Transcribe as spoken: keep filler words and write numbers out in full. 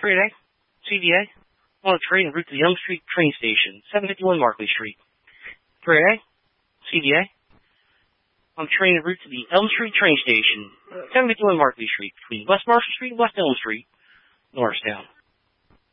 three A, C D A, on a train en route to the Elm Street train station, seven fifty-one Markley Street. three A, C D A, on a train en route to the Elm Street train station, seven fifty-one Markley Street, between West Marshall Street and West Elm Street, Norristown.